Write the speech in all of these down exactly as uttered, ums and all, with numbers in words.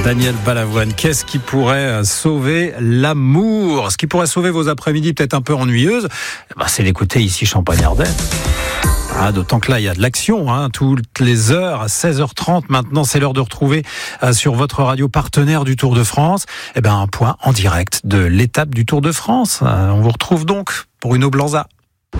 Daniel Balavoine, qu'est-ce qui pourrait sauver l'amour? Ce qui pourrait sauver vos après-midi peut-être un peu ennuyeuses, ben c'est d'écouter ici Champagne-Ardenne. Ah, d'autant que là, il y a de l'action, hein, toutes les heures, à seize heures trente. Maintenant, c'est l'heure de retrouver euh, sur votre radio partenaire du Tour de France, eh ben, un point en direct de l'étape du Tour de France. Euh, on vous retrouve donc pour Bruno Blanza.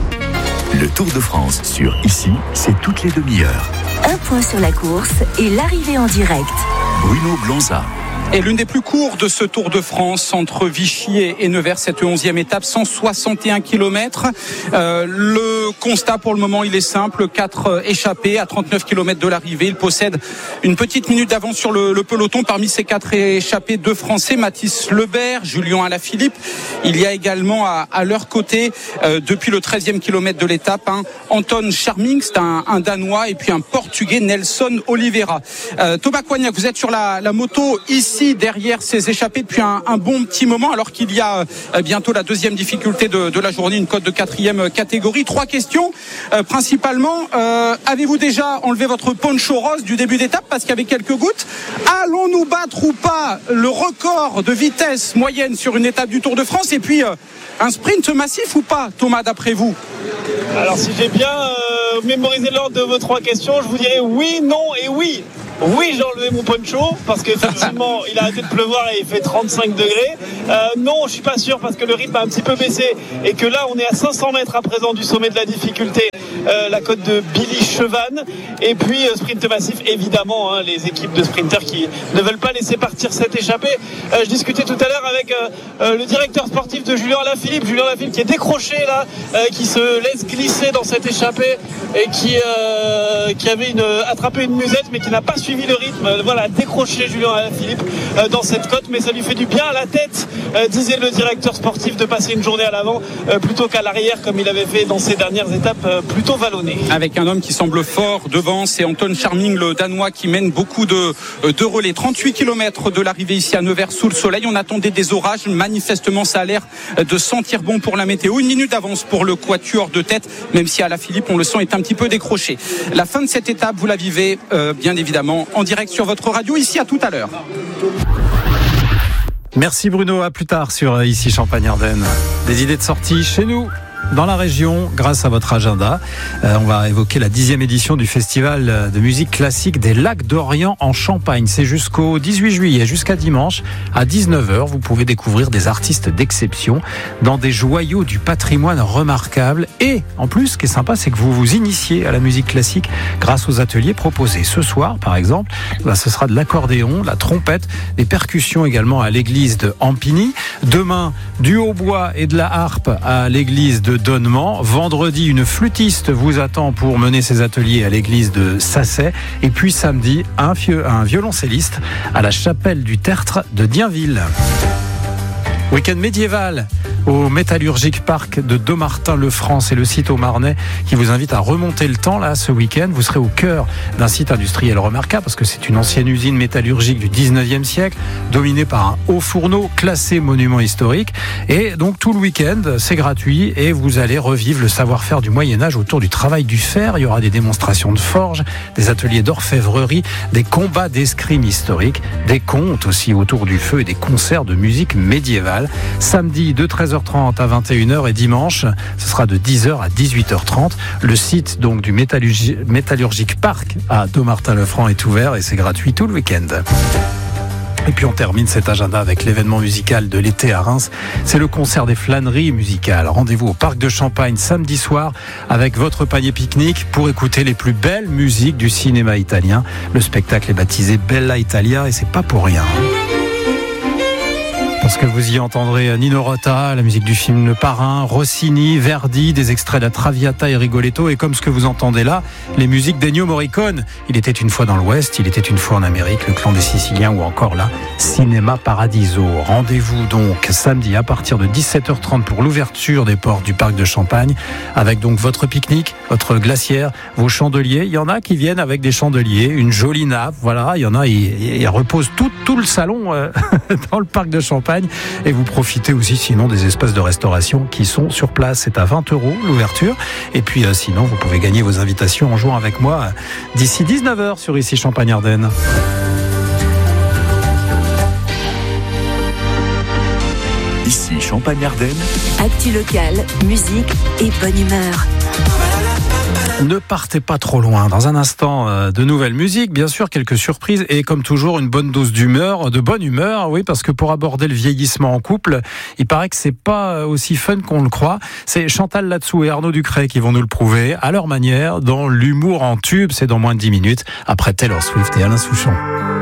Le Tour de France sur Ici, c'est toutes les demi-heures. Un point sur la course et l'arrivée en direct. Bruno Blanza. Et l'une des plus courtes de ce Tour de France entre Vichy et Nevers, cette onzième étape, cent soixante et un kilomètres. Euh, le constat pour le moment, il est simple, quatre échappés à trente-neuf kilomètres de l'arrivée. Il possède une petite minute d'avance sur le, le peloton. Parmi ces quatre échappés, deux Français, Mathis Lebert, Julien Alaphilippe. Il y a également à, à leur côté, euh, depuis le treizième kilomètre de l'étape, hein, Anton Charming, c'est un, un Danois, et puis un Portugais, Nelson Oliveira. Euh, Thomas Coignac, vous êtes sur la, la moto ici, derrière ces échappés depuis un, un bon petit moment, alors qu'il y a euh, bientôt la deuxième difficulté de, de la journée, une cote de quatrième catégorie. Trois questions, euh, principalement, euh, avez-vous déjà enlevé votre poncho rose du début d'étape parce qu'il y avait quelques gouttes? Allons-nous battre ou pas le record de vitesse moyenne sur une étape du Tour de France? Et puis, euh, un sprint massif ou pas, Thomas, d'après vous? Alors, si j'ai bien euh, mémorisé l'ordre de vos trois questions, je vous dirais oui, non et oui. Oui, j'ai enlevé mon poncho parce qu'effectivement il a arrêté de pleuvoir et il fait trente-cinq degrés. Euh, non, je suis pas sûr parce que le rythme a un petit peu baissé et que là on est à cinq cents mètres à présent du sommet de la difficulté, euh, la côte de Billy Chevannes. Et puis euh, sprint massif évidemment, hein, les équipes de sprinters qui ne veulent pas laisser partir cette échappée. Euh, je discutais tout à l'heure avec euh, euh, le directeur sportif de Julien Alaphilippe, Julien Alaphilippe qui est décroché là, euh, qui se laisse glisser dans cette échappée et qui, euh, qui avait une, attrapé une musette mais qui n'a pas suivi le rythme. Voilà, décroché Julien Alaphilippe euh, dans cette côte, mais ça lui fait du bien à la tête, euh, disait le directeur sportif, de passer une journée à l'avant euh, plutôt qu'à l'arrière comme il avait fait dans ses dernières étapes euh, plutôt vallonnées. Avec un homme qui semble fort devant, c'est Anton Charming, le Danois, qui mène beaucoup de, de relais. trente-huit kilomètres de l'arrivée ici à Nevers sous le soleil. On attendait des orages, manifestement ça a l'air de sentir bon pour la météo. Une minute d'avance pour le quatuor de tête, même si Alaphilippe, on le sent, est un petit peu décroché. La fin de cette étape, vous la vivez euh, bien évidemment en direct sur votre radio. Ici, à tout à l'heure. Merci Bruno, à plus tard sur Ici Champagne-Ardenne. Des idées de sortie chez nous, dans la région, grâce à votre agenda. Euh, on va évoquer la dixième édition du festival de musique classique des Lacs d'Orient en Champagne. C'est jusqu'au dix-huit juillet, jusqu'à dimanche, à dix-neuf heures. Vous pouvez découvrir des artistes d'exception dans des joyaux du patrimoine remarquables. Et en plus, ce qui est sympa, c'est que vous vous initiez à la musique classique grâce aux ateliers proposés. Ce soir, par exemple, bah, ce sera de l'accordéon, la trompette, des percussions également à l'église de Ampigny. Demain, du hautbois et de la harpe à l'église de Donnement. Vendredi, une flûtiste vous attend pour mener ses ateliers à l'église de Sasset. Et puis samedi, un, vieux, un violoncelliste à la chapelle du Tertre de Dienville. Week-end médiéval au Métallurgique Parc de Dommartin-le-Franc, c'est le site au Marnais qui vous invite à remonter le temps là ce week-end. Vous serez au cœur d'un site industriel remarquable parce que c'est une ancienne usine métallurgique du dix-neuvième siècle, dominée par un haut fourneau classé monument historique. Et donc tout le week-end, c'est gratuit et vous allez revivre le savoir-faire du Moyen-Âge autour du travail du fer. Il y aura des démonstrations de forge, des ateliers d'orfèvrerie, des combats d'escrime historiques, des contes aussi autour du feu et des concerts de musique médiévale. Samedi de treize heures trente à vingt et une heures et dimanche, ce sera de dix heures à dix-huit heures trente. Le site donc du Métallurgi- Métallurgique Parc à Dommartin-le-Franc est ouvert et c'est gratuit tout le week-end. Et puis on termine cet agenda avec l'événement musical de l'été à Reims. C'est le concert des flâneries musicales. Rendez-vous au Parc de Champagne samedi soir avec votre panier pique-nique pour écouter les plus belles musiques du cinéma italien. Le spectacle est baptisé Bella Italia et c'est pas pour rien. Parce que vous y entendrez Nino Rota, la musique du film Le Parrain, Rossini, Verdi, des extraits de la Traviata et Rigoletto, et comme ce que vous entendez là, les musiques d'Ennio Morricone. Il était une fois dans l'Ouest, il était une fois en Amérique, Le Clan des Siciliens ou encore là, Cinéma Paradiso. Rendez-vous donc samedi à partir de dix-sept heures trente pour l'ouverture des portes du Parc de Champagne, avec donc votre pique-nique, votre glacière, vos chandeliers. Il y en a qui viennent avec des chandeliers, une jolie nappe, voilà, il y en a, ils, ils reposent tout, tout le salon euh, dans le Parc de Champagne. Et vous profitez aussi sinon des espaces de restauration qui sont sur place. C'est à vingt euros l'ouverture. Et puis euh, sinon vous pouvez gagner vos invitations en jouant avec moi d'ici dix-neuf heures sur Ici Champagne-Ardenne. Champagne-Ardenne. Actu locale, musique et bonne humeur. Ne partez pas trop loin. Dans un instant, euh, de nouvelles musiques, bien sûr, quelques surprises et comme toujours, une bonne dose d'humeur, de bonne humeur, oui, parce que pour aborder le vieillissement en couple, il paraît que c'est pas aussi fun qu'on le croit. C'est Chantal Latsou et Arnaud Ducret qui vont nous le prouver à leur manière dans l'humour en tube. C'est dans moins de dix minutes après Taylor Swift et Alain Souchon.